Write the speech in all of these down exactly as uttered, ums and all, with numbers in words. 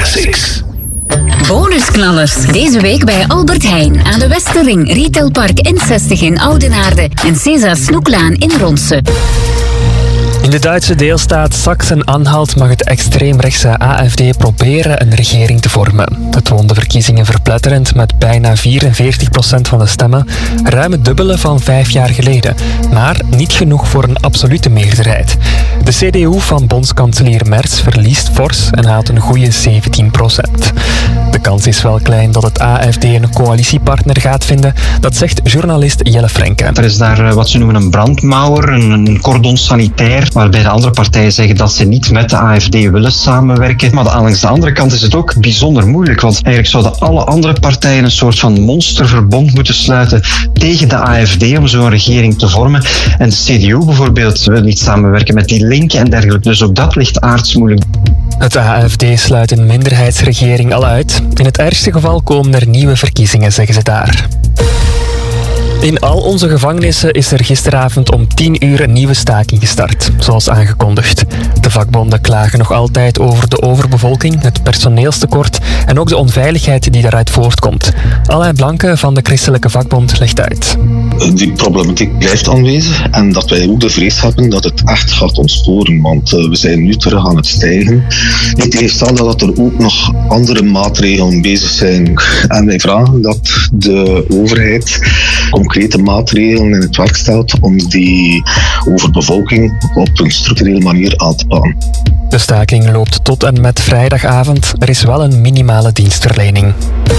Classics. Bonusknallers. Deze week bij Albert Heijn aan de Westerring, Retailpark N zestig in Oudenaarde en César Snoeklaan in Ronse. In de Duitse deelstaat Sachsen-Anhalt mag het extreemrechtse A F D proberen een regering te vormen. Het won de verkiezingen verpletterend met bijna vierenveertig procent van de stemmen, ruim het dubbele van vijf jaar geleden. Maar niet genoeg voor een absolute meerderheid. De C D U van bondskanselier Merz verliest fors en haalt een goede zeventien procent. De kans is wel klein dat het A F D een coalitiepartner gaat vinden, dat zegt journalist Jelle Frenke. Er is daar wat ze noemen een brandmauer, een cordon sanitair, waarbij de andere partijen zeggen dat ze niet met de A F D willen samenwerken. Maar langs de andere kant is het ook bijzonder moeilijk, want eigenlijk zouden alle andere partijen een soort van monsterverbond moeten sluiten tegen de A F D om zo'n regering te vormen. En de C D U bijvoorbeeld wil niet samenwerken met die linken en dergelijke, dus ook dat ligt aardsmoeilijk. Het A F D sluit een minderheidsregering al uit. In het ergste geval komen er nieuwe verkiezingen, zeggen ze daar. In al onze gevangenissen is er gisteravond om tien uur een nieuwe staking gestart, zoals aangekondigd. De vakbonden klagen nog altijd over de overbevolking, het personeelstekort en ook de onveiligheid die daaruit voortkomt. Alain Blanke van de Christelijke Vakbond legt uit. Die problematiek blijft aanwezig en dat wij ook de vrees hebben dat het echt gaat ontsporen, want we zijn nu terug aan het stijgen. Niet tegenstaande dat er ook nog andere maatregelen bezig zijn. En wij vragen dat de overheid concrete maatregelen in het werk stelt om die overbevolking op een structurele manier aan te pakken. De staking loopt tot en met vrijdagavond. Er is wel een minimale dienstverlening.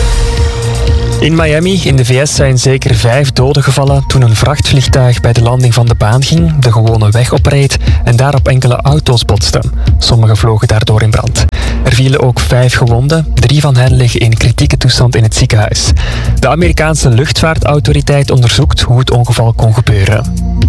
In Miami, in de V S, zijn zeker vijf doden gevallen toen een vrachtvliegtuig bij de landing van de baan ging, de gewone weg opreed en daarop enkele auto's botsten. Sommige vlogen daardoor in brand. Er vielen ook vijf gewonden, drie van hen liggen in kritieke toestand in het ziekenhuis. De Amerikaanse luchtvaartautoriteit onderzoekt hoe het ongeval kon gebeuren.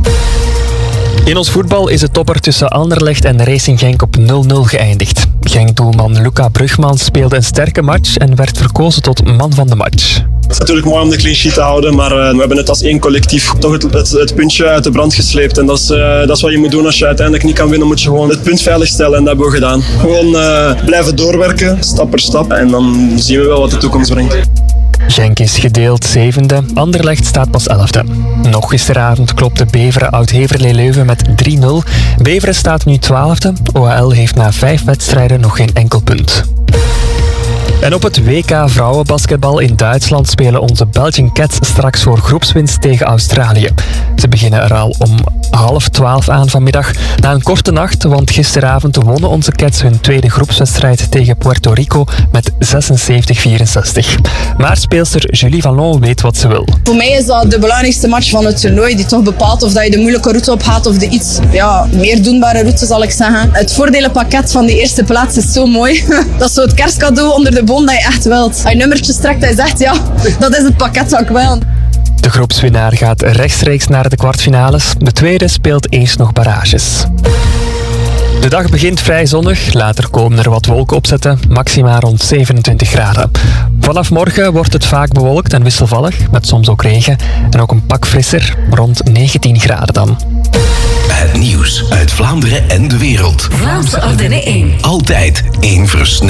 In ons voetbal is de topper tussen Anderlecht en Racing Genk op nul nul geëindigd. Genk-doelman Luca Brugmans speelde een sterke match en werd verkozen tot man van de match. Het is natuurlijk mooi om de clean sheet te houden, maar uh, we hebben het als één collectief toch het, het, het puntje uit de brand gesleept. En dat is, uh, dat is wat je moet doen als je uiteindelijk niet kan winnen, moet je gewoon het punt veiligstellen en dat hebben we gedaan. Gewoon uh, blijven doorwerken, stap per stap en dan zien we wel wat de toekomst brengt. Genk is gedeeld zevende, Anderlecht staat pas elfde. Nog gisteravond klopte Beveren Oud-Heverlee-Leuven met drie nul. Beveren staat nu twaalfde, O H L heeft na vijf wedstrijden nog geen enkel punt. En op het W K vrouwenbasketbal in Duitsland spelen onze Belgian Cats straks voor groepswinst tegen Australië. Ze beginnen er al om half twaalf aan vanmiddag. Na een korte nacht, want gisteravond wonnen onze Cats hun tweede groepswedstrijd tegen Puerto Rico met zesenzeventig vierenzestig. Maar speelster Julie Vallon weet wat ze wil. Voor mij is dat de belangrijkste match van het toernooi, die toch bepaalt of dat je de moeilijke route op gaat of de iets ja, meer doenbare route, zal ik zeggen. Het voordelenpakket van die eerste plaats is zo mooi. Dat is zo het kerstcadeau onder de boom dat je echt wilt. Als je nummertjes trekt en zegt, ja, dat is het pakket dat ik wil. De groepswinnaar gaat rechtstreeks naar de kwartfinales. De tweede speelt eerst nog barrages. De dag begint vrij zonnig, later komen er wat wolken opzetten, maxima rond zevenentwintig graden. Vanaf morgen wordt het vaak bewolkt en wisselvallig, met soms ook regen en ook een pak frisser, rond negentien graden dan. Het nieuws uit Vlaanderen en de wereld. Vlaamse Ardennen één. Altijd één versnelling.